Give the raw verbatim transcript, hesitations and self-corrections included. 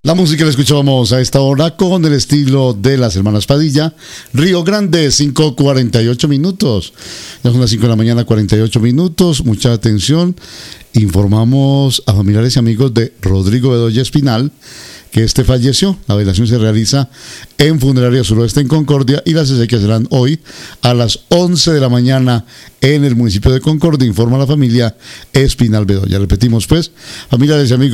La música la escuchábamos a esta hora con el estilo de las hermanas Padilla. Río Grande, cinco cuarenta y ocho minutos. Ya son las cinco de la mañana, cuarenta y ocho minutos. Mucha atención. Informamos a familiares y amigos de Rodrigo Bedoya Espinal que este falleció. La velación se realiza en Funeraria Suroeste en Concordia y las exequias serán hoy a las once de la mañana en el municipio de Concordia, informa la familia Espinal Bedoya. Repetimos pues, familiares y amigos